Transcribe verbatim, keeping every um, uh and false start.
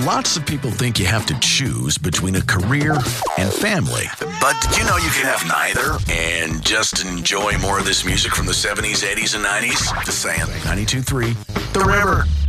Lots of people think you have to choose between a career and family. But did you know you can have neither and just enjoy more of this music from the seventies, eighties, and nineties? Just saying. ninety-two point three The River.